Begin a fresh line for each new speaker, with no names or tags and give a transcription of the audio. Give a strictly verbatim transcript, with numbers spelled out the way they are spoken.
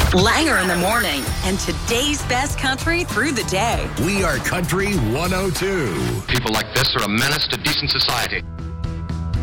Langer in the morning and today's best country through the day.
We are Country one oh two.
People like this are a menace to decent society.